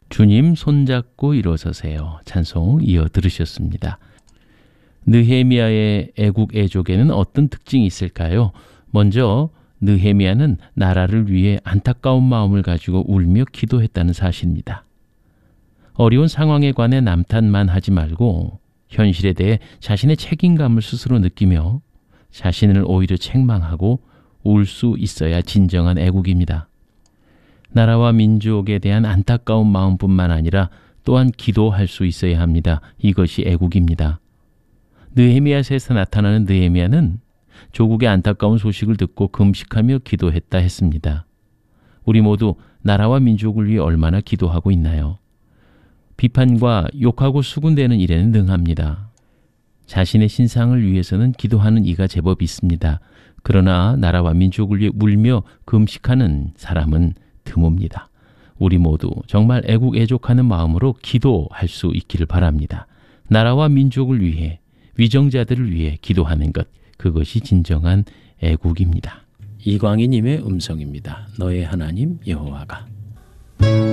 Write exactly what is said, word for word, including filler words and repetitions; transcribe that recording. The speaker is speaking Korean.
주님 손잡고 일어서세요. 찬송 이어 들으셨습니다. 느헤미야의 애국 애족에는 어떤 특징이 있을까요? 먼저 느헤미야는 나라를 위해 안타까운 마음을 가지고 울며 기도했다는 사실입니다. 어려운 상황에 관해 남탓만 하지 말고 현실에 대해 자신의 책임감을 스스로 느끼며 자신을 오히려 책망하고 울 수 있어야 진정한 애국입니다. 나라와 민족에 대한 안타까운 마음뿐만 아니라 또한 기도할 수 있어야 합니다. 이것이 애국입니다. 느헤미야서에서 나타나는 느헤미야는 조국의 안타까운 소식을 듣고 금식하며 기도했다 했습니다. 우리 모두 나라와 민족을 위해 얼마나 기도하고 있나요? 비판과 욕하고 수군대는 일에는 능합니다. 자신의 신상을 위해서는 기도하는 이가 제법 있습니다. 그러나 나라와 민족을 위해 울며 금식하는 사람은 드뭅니다. 우리 모두 정말 애국애족하는 마음으로 기도할 수 있기를 바랍니다. 나라와 민족을 위해, 위정자들을 위해 기도하는 것, 그것이 진정한 애국입니다. 이광희님의 음성입니다. 너의 하나님 여호와가.